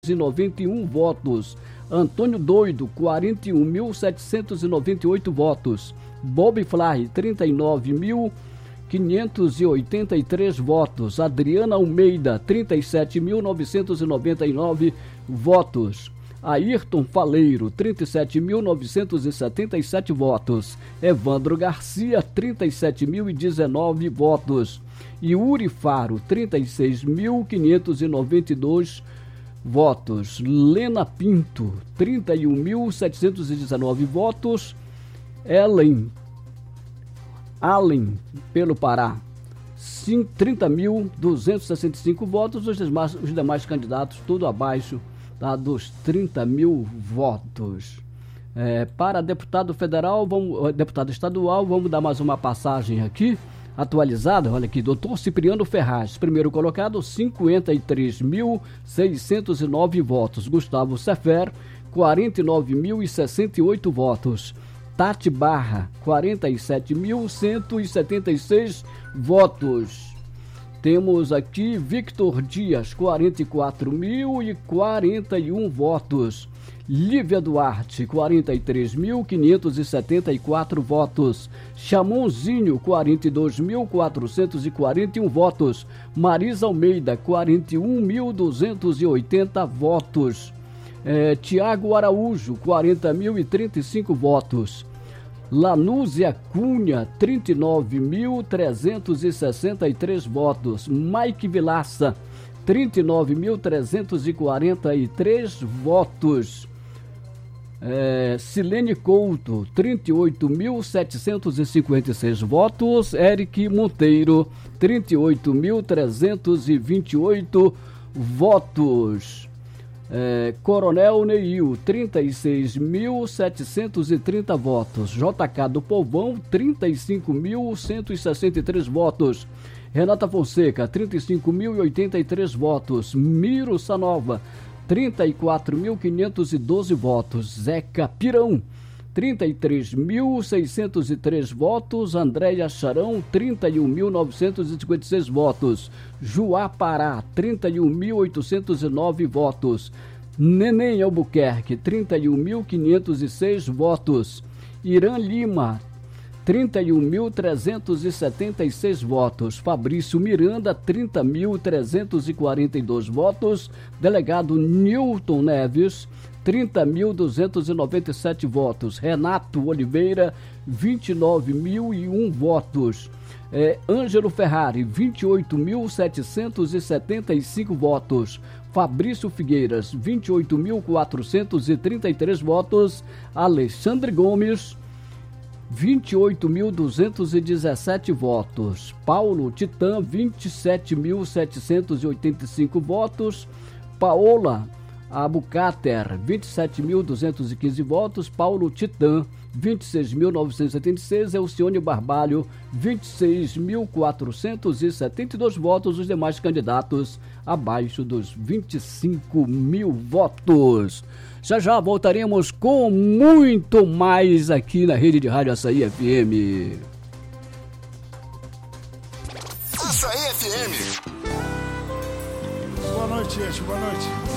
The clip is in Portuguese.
91 votos. Antônio Doido, 41.798 votos. Bob Fly, 39.583 votos. Adriana Almeida, 37.999 votos. Ayrton Faleiro, 37.977 votos. Evandro Garcia, 37.019 votos. Yuri Faro, 36.592 votos. Lena Pinto, 31.719 votos. Allen, pelo Pará, 30.265 votos. Os demais candidatos, tudo abaixo dos 30 mil votos. Para deputado federal, deputado estadual, vamos dar mais uma passagem aqui, atualizada. Olha aqui, doutor Cipriano Ferraz, primeiro colocado, 53.609 votos. Gustavo Sefer, 49.068 votos. Tati Barra, 47.176 votos. Temos aqui Victor Dias, 44.041 votos. Lívia Duarte, 43.574 votos. Chamonzinho, 42.441 votos. Marisa Almeida, 41.280 votos. Tiago Araújo, 40.035 votos. Lanúzia Cunha, 39.363 votos. Mike Vilaça, 39.343 votos. Silene Couto, 38.756 votos. Eric Monteiro, 38.328 votos. Coronel Neil, 36.730 votos. JK do Povão, 35.163 votos. Renata Fonseca, 35.083 votos. Miro Sanova, 34.512 votos. Zeca Pirão, 33.603 votos. Andréia Charão, 31.956 votos. Juá Pará, 31.809 votos. Neném Albuquerque, 31.506 votos. Irã Lima, 31.376 votos. Fabrício Miranda, 30.342 votos. Delegado Newton Neves, 30.297 votos. Renato Oliveira, 29.001 votos. Ângelo Ferrari, 28.775 votos. Fabrício Figueiras, 28.433 votos. Alexandre Gomes, 28.217 votos. Paulo Titã, 27.785 votos. Paola Abucater, 27.215 votos. Paulo Titã, 26.976. Elcione Barbalho, 26.472 votos. Os demais candidatos abaixo dos 25 mil votos. Já voltaremos com muito mais aqui na Rede de Rádio Açaí FM. Açaí FM. Boa noite, gente. Boa noite.